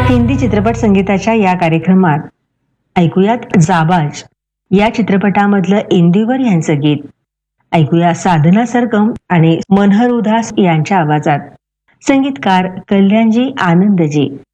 हिंदी चित्रपट संगीताच्या या कार्यक्रमात ऐकूयात जाबाज या चित्रपटामधलं इंदिवर यांचं गीत. ऐकूया साधना सरगम आणि मनहर उदास यांच्या आवाजात. संगीतकार कल्याणजी आनंदजी.